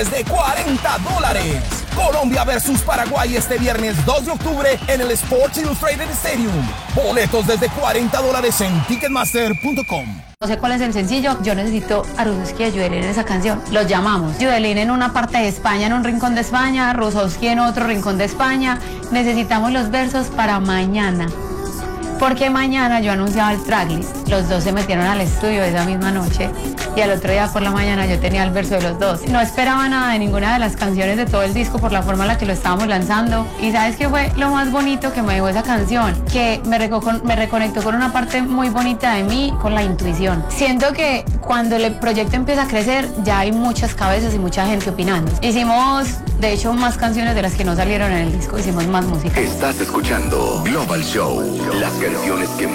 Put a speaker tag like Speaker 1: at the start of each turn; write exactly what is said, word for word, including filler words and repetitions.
Speaker 1: de cuarenta dólares. Colombia versus Paraguay este viernes dos de octubre en el Sports Illustrated Stadium. Boletos desde cuarenta dólares en ticketmaster punto com.
Speaker 2: No sé cuál es el sencillo, yo necesito a Rusowski y a Yudelín en esa canción. Los llamamos. Yudelín en una parte de España, en un rincón de España, Rusowski en otro rincón de España. Necesitamos los versos para mañana. Porque mañana yo anunciaba el tracklist. Los dos se metieron al estudio esa misma noche y al otro día por la mañana yo tenía el verso de los dos. No esperaba nada de ninguna de las canciones de todo el disco por la forma en la que lo estábamos lanzando. Y ¿sabes qué fue lo más bonito que me dejó esa canción? Que me, reco- me reconectó con una parte muy bonita de mí, con la intuición. Siento que cuando el proyecto empieza a crecer ya hay muchas cabezas y mucha gente opinando. Hicimos, de hecho, más canciones de las que no salieron en el disco. Hicimos más música.
Speaker 3: Estás escuchando Global Show, las canciones que